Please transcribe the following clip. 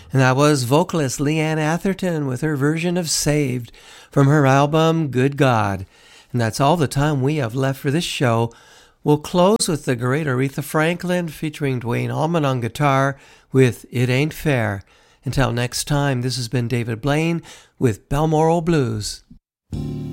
And that was vocalist Leanne Atherton with her version of Saved from her album Good God. And that's all the time we have left for this show. We'll close with the great Aretha Franklin featuring Dwayne Allman on guitar with It Ain't Fair. Until next time, this has been David Blaine with Balmoral Blues.